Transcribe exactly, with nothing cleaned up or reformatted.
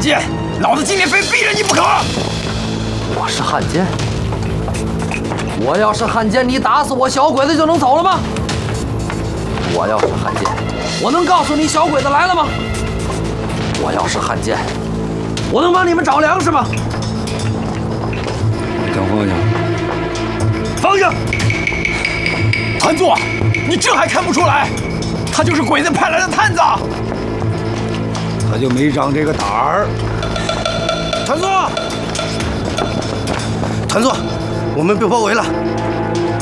剑，老子今天非毙了你不可！ 我是汉奸，我要是汉奸，你打死我小鬼子就能走了吗？我要是汉奸，我能告诉你小鬼子来了吗？我要是汉奸，我能帮你们找粮食吗？ 等放下，放下！团座，你这还看不出来？他就是鬼子派来的探子，他就没长这个胆儿。 团座，团座，我们被包围了，